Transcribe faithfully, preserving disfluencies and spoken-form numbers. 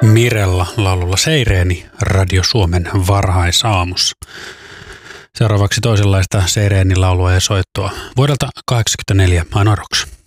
Mirella laululla Seireeni Radio Suomen varhaisaamussa. Seuraavaksi toisenlaista Seireenin laulua ja soittoa vuodelta kahdeksankymmentäneljä Aino Rocks.